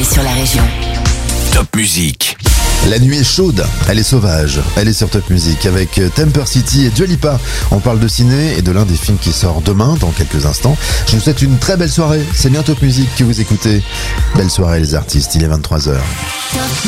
sur la région. Top Music. La nuit est chaude, elle est sauvage, elle est sur Top Music avec Temper City et Dua Lipa. On parle de ciné et de l'un des films qui sort demain, dans quelques instants. Je vous souhaite une très belle soirée, c'est bien Top Music que vous écoutez. Belle soirée les artistes, il est 23h.